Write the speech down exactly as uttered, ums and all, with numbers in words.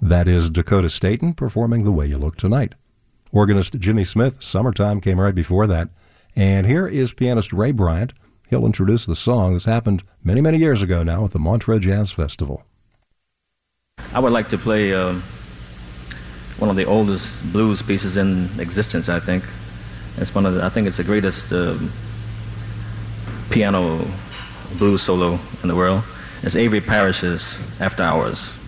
That is Dakota Staton performing The Way You Look Tonight. Organist Jimmy Smith, Summertime, came right before that. And here is pianist Ray Bryant. He'll introduce the song. This happened many, many years ago now at the Montreux Jazz Festival. I would like to play uh, one of the oldest blues pieces in existence, I think. It's one of the, I think it's the greatest uh, piano blues solo in the world. It's Avery Parrish's After Hours.